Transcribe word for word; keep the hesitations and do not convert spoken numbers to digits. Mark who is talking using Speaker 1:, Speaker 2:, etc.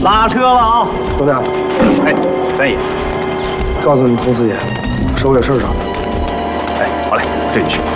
Speaker 1: 拉车了啊！
Speaker 2: 兄弟，
Speaker 1: 哎，三爷，
Speaker 2: 告诉你们洪四爷，说我有事找他。
Speaker 1: 哎，好嘞，这就去。